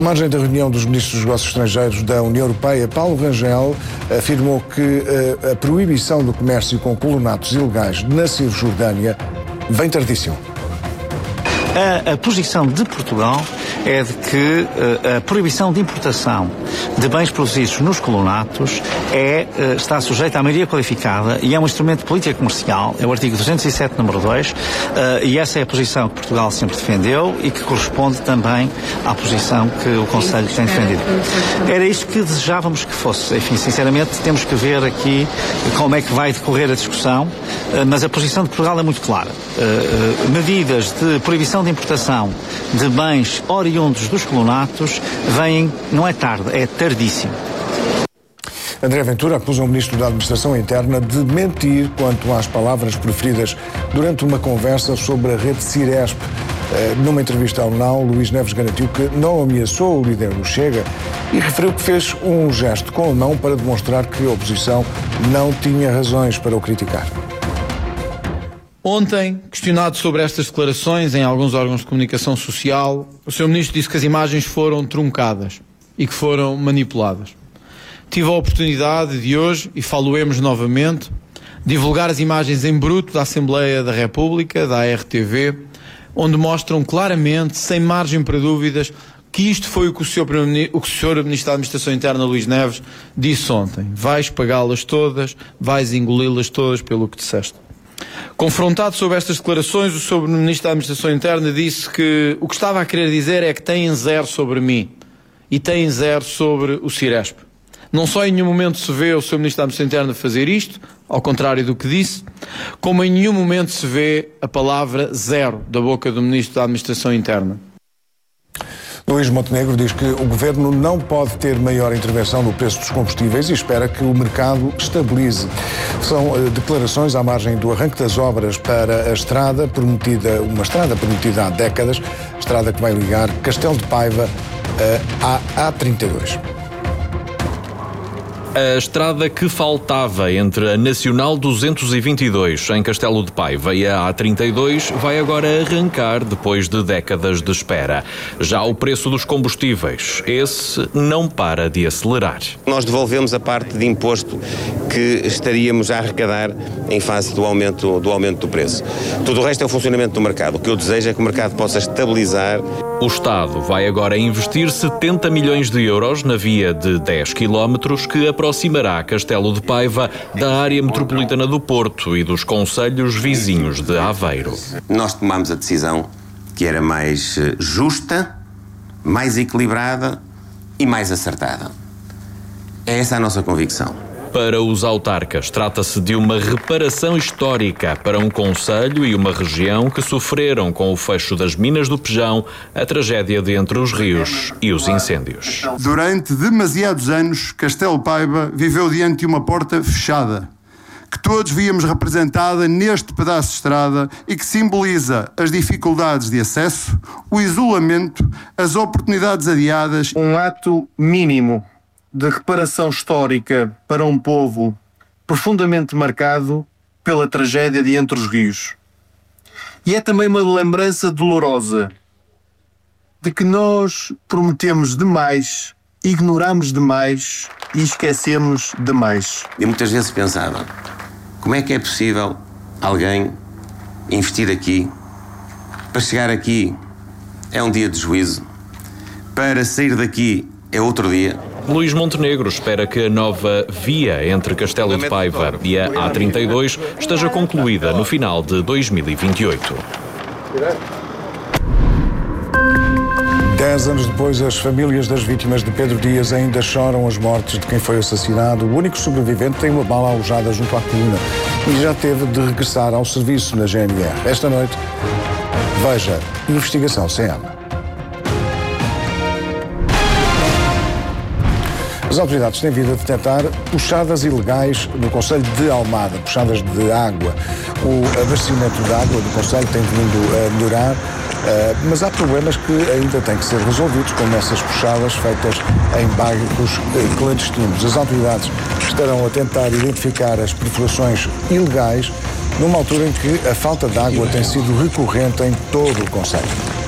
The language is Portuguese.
À margem da reunião dos ministros dos negócios estrangeiros da União Europeia, Paulo Rangel afirmou que a proibição do comércio com colonatos ilegais na Cisjordânia vem tardíssimo. A posição de Portugal é de que a proibição de importação de bens produzidos nos colonatos está sujeita à maioria qualificada e é um instrumento de política comercial, é o artigo 207, número 2, e essa é a posição que Portugal sempre defendeu e que corresponde também à posição que o Conselho tem defendido. Era isto que desejávamos que fosse. Enfim, sinceramente, temos que ver aqui como é que vai decorrer a discussão, mas a posição de Portugal é muito clara. Medidas de proibição de importação de bens oriundos dos colonatos vêm, não é tarde, é tardíssimo. André Ventura acusa o Ministro da Administração Interna de mentir quanto às palavras preferidas durante uma conversa sobre a rede Ciresp. Numa entrevista ao NAU, Luís Neves garantiu que não ameaçou o líder do Chega e referiu que fez um gesto com a mão para demonstrar que a oposição não tinha razões para o criticar. Ontem, questionado sobre estas declarações em alguns órgãos de comunicação social, o Sr. Ministro disse que as imagens foram truncadas e que foram manipuladas. Tive a oportunidade de hoje, e falo-emos novamente, divulgar as imagens em bruto da Assembleia da República, da RTV, onde mostram claramente, sem margem para dúvidas, que isto foi o que o Sr. Ministro da Administração Interna, Luís Neves, disse ontem. Vais pagá-las todas, vais engoli-las todas pelo que disseste. Confrontado sobre estas declarações, o Sr. Ministro da Administração Interna disse que o que estava a querer dizer é que têm zero sobre mim e têm zero sobre o Ciresp. Não só em nenhum momento se vê o Sr. Ministro da Administração Interna fazer isto, ao contrário do que disse, como em nenhum momento se vê a palavra zero da boca do Ministro da Administração Interna. Luís Montenegro diz que o Governo não pode ter maior intervenção no preço dos combustíveis e espera que o mercado estabilize. São declarações à margem do arranque das obras para a estrada prometida, uma estrada prometida há décadas, estrada que vai ligar Castelo de Paiva à A32. A estrada que faltava entre a Nacional 222 em Castelo de Paiva e a A32 vai agora arrancar depois de décadas de espera. Já o preço dos combustíveis, esse não para de acelerar. Nós devolvemos a parte de imposto que estaríamos a arrecadar em face do aumento do preço. Tudo o resto é o funcionamento do mercado. O que eu desejo é que o mercado possa estabilizar. O Estado vai agora investir 70 milhões de euros na via de 10 quilómetros que aproximará Castelo de Paiva da área metropolitana do Porto e dos concelhos vizinhos de Aveiro. Nós tomámos a decisão que era mais justa, mais equilibrada e mais acertada. É essa a nossa convicção. Para os autarcas, trata-se de uma reparação histórica para um concelho e uma região que sofreram com o fecho das minas do Pejão a tragédia de Entre os Rios e os incêndios. Durante demasiados anos, Castelo de Paiva viveu diante de uma porta fechada, que todos víamos representada neste pedaço de estrada e que simboliza as dificuldades de acesso, o isolamento, as oportunidades adiadas. Um ato mínimo de reparação histórica para um povo profundamente marcado pela tragédia de Entre os Rios. E é também uma lembrança dolorosa de que nós prometemos demais, ignoramos demais e esquecemos demais. E muitas vezes pensava, como é que é possível alguém investir aqui, para chegar aqui é um dia de juízo, para sair daqui é outro dia. Luís Montenegro espera que a nova via entre Castelo de Paiva e a A32 esteja concluída no final de 2028. 10 anos depois, as famílias das vítimas de Pedro Dias ainda choram as mortes de quem foi assassinado. O único sobrevivente tem uma bala alojada junto à coluna e já teve de regressar ao serviço na GNR. Esta noite, veja Investigação CM. As autoridades têm vindo a detectar puxadas ilegais no concelho de Almada, puxadas de água. O abastecimento de água do concelho tem vindo a melhorar, mas há problemas que ainda têm que ser resolvidos, como essas puxadas feitas em bairros clandestinos. As autoridades estarão a tentar identificar as perfurações ilegais numa altura em que a falta de água tem sido recorrente em todo o concelho.